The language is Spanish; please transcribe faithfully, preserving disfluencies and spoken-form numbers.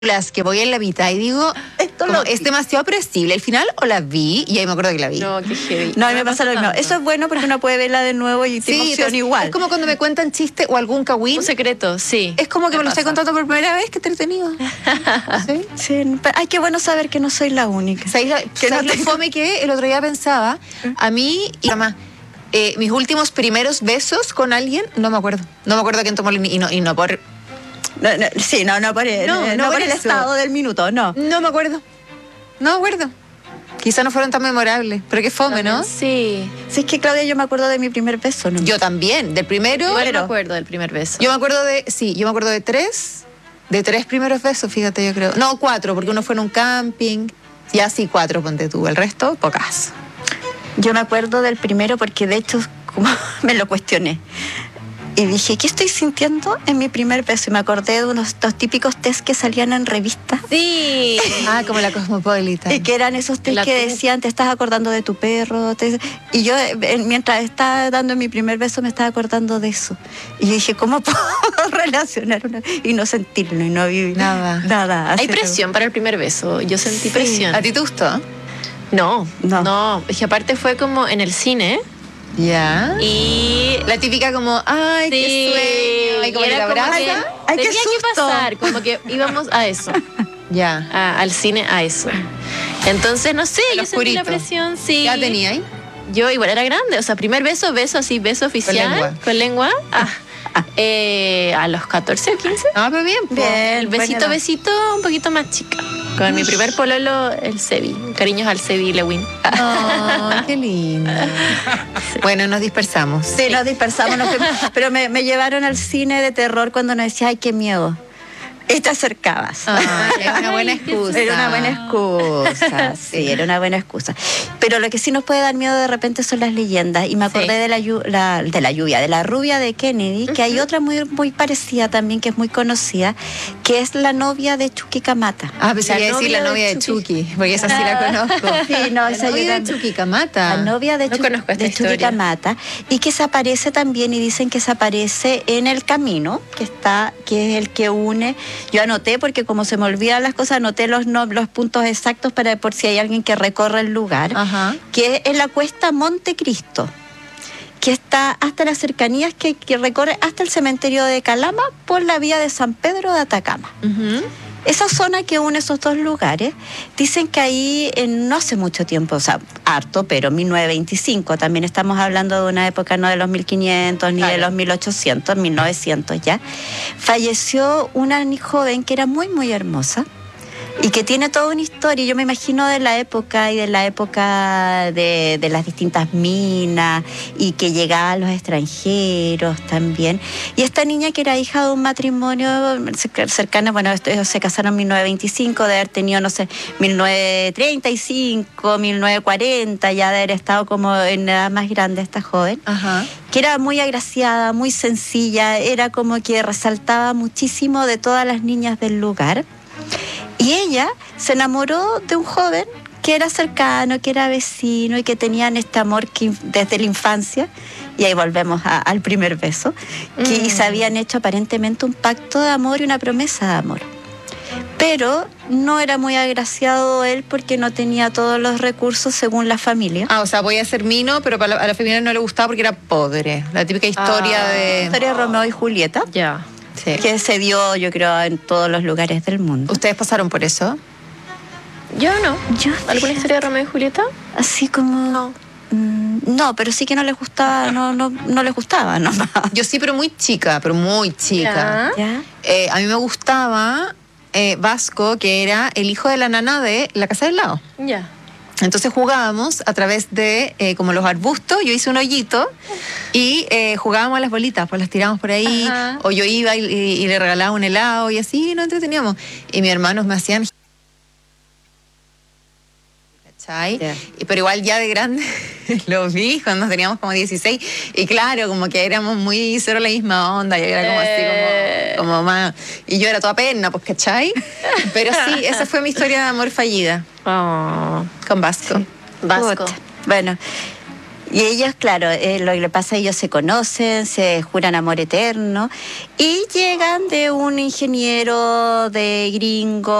las que voy en la mitad y digo, esto como, es demasiado predecible. Al final o la vi y ahí me acuerdo que la vi. No, qué heavy. No, a mí me pasa lo mismo. Eso es bueno porque uno puede verla de nuevo y te Sí, emociona entonces, igual. es como cuando me cuentan chiste o algún cagüín. Un secreto, sí. Es como que me, me lo estoy pasa. contando por primera vez, qué entretenido. ¿Sí? Sí, pero ay, qué bueno saber que no soy la única. ¿Sabéis la- Que ¿sabéis no lo tengo- fome que el otro día pensaba? A mí y mamá, eh, mis últimos primeros besos con alguien, no me acuerdo. No me acuerdo quién tomó el, y no y no por No, no, sí, no, no por el, No, no, no por por el eso. estado del minuto, no. no me acuerdo. No me acuerdo. Quizá no fueron tan memorables, pero qué fome, ¿no? Sí. Si es que, Claudia, yo me acuerdo de mi primer beso, ¿no? Yo también, del primero. Igual Pero- me acuerdo del primer beso. Yo me acuerdo de, sí, yo me acuerdo de tres, de tres primeros besos, fíjate, yo creo. No, cuatro, porque uno fue en un camping. Ya sí, cuatro, ponte tú. El resto, pocas. Yo me acuerdo del primero porque, de hecho, como me lo cuestioné. Y dije, ¿qué estoy sintiendo en mi primer beso? Y me acordé de unos los típicos test que salían en revistas. Sí. Ah, como la Cosmopolitan. Y que eran esos test La que cu- decían, te estás acordando de tu perro. Te- Y yo, eh, mientras estaba dando mi primer beso, me estaba acordando de eso. Y yo dije, ¿cómo puedo relacionar una... y no sentirlo y no vivir Nada. Nada. Hay hacer- presión para el primer beso. Yo sentí Sí. presión. ¿A ti te gustó? No, No. no. Es que aparte fue como en el cine Ya. y La típica como, ay, Sí, qué sueño. Y como y que era la como abraza. que Ay, qué tenía que susto. pasar, como que íbamos a eso, Ya. a- al cine a eso. Entonces, no sé, El yo sentí la oscurito. presión, sí. ¿Ya tenía ahí? Yo igual era grande, o sea, primer beso, beso así, beso oficial. lengua. Con lengua. Ah, eh, a los catorce o quince. Ah, pero bien. po. Bien. El buena besito, edad. besito, un poquito más chica. Con mi primer pololo, el Sebi. Cariños al Sebi Lewin. Ay, qué lindo. Bueno, nos dispersamos. Sí, nos dispersamos, nos fuimos. Pero me, me llevaron al cine de terror cuando nos decía, ay, qué miedo. Y te acercabas. Ay, es una buena excusa. Era una buena excusa, sí, era una buena excusa. Pero lo que sí nos puede dar miedo de repente son las leyendas. Y me acordé Sí. de, la, llu- la- de la lluvia, de la rubia de Kennedy, que hay otra muy, muy parecida también, que es muy conocida, que es la novia de Chucky Camata. Ah, pensé La que iba a decir la novia novia de de Chucky, porque esa sí la conozco. Sí, no, La esa yo novia de también. Chucky Camata. La novia de, No Chu- conozco esta de Chucky historia. Camata, y que se aparece también, y dicen que se aparece en el camino, que está, que es el que une. Yo anoté, porque como se me olvidan las cosas, anoté los, no- los puntos exactos para por si hay alguien que recorre el lugar, Ajá. que es la cuesta Montecristo, que está hasta las cercanías que, que recorre hasta el cementerio de Calama por la vía de San Pedro de Atacama. Ujú. Esa zona que une esos dos lugares, dicen que ahí en no hace mucho tiempo, o sea, harto, pero mil novecientos veinticinco, también estamos hablando de una época no de los mil quinientos ni de Claro. los mil ochocientos, mil novecientos ya, falleció una ni- joven que era muy, muy hermosa y que tiene toda una historia. Yo me imagino de la época y de la época de, de las distintas minas y que llegaban los extranjeros también. Y esta niña que era hija de un matrimonio cer- cercano, bueno, esto- ellos se casaron en mil novecientos veinticinco, de haber tenido, no sé, mil novecientos treinta y cinco, mil novecientos cuarenta, ya de haber estado como en edad más grande esta joven, Ajá. que era muy agraciada, muy sencilla, era como que resaltaba muchísimo de todas las niñas del lugar. Y ella se enamoró de un joven que era cercano, que era vecino y que tenían este amor que inf- desde la infancia, y ahí volvemos a- al primer beso, que Mm. y se habían hecho aparentemente un pacto de amor y una promesa de amor. Pero no era muy agraciado él porque no tenía todos los recursos según la familia. Ah, o sea, voy a ser mino, pero para la- a la familia no le gustaba porque era pobre. La típica historia Ah. La de... historia de Romeo y Julieta, Ya. Sí. que se dio, yo creo, en todos los lugares del mundo. ¿Ustedes pasaron por eso? Yo no. Yo, ¿Alguna historia de Romeo y Julieta? así como... No. Mm, no, pero sí que no les gustaba, no, no, no les gustaba nomás. Yo sí, pero muy chica, pero muy chica. Ya. ¿Ya? Eh, a mí me gustaba eh, Vasco, que era el hijo de la nana de la casa del lado. Ya. Entonces jugábamos a través de eh, como los arbustos, yo hice un hoyito y eh, jugábamos a las bolitas, pues las tirábamos por ahí, Ajá. o yo iba y, y- y le regalaba un helado y así nos entreteníamos. Y mis hermanos me hacían... ¿cachai? Ya. Y- Pero igual ya de grande los vi cuando teníamos como dieciséis y claro, como que éramos muy cero la misma onda, yo era como Eh. así como, como más... Y yo era toda pena, pues, ¿cachai? Pero sí, esa fue mi historia de amor fallida Oh. con Vasco. Vasco. Puta. Bueno, Y ellos, claro, eh, lo que le pasa, ellos se conocen, se juran amor eterno y llegan de un ingeniero de gringo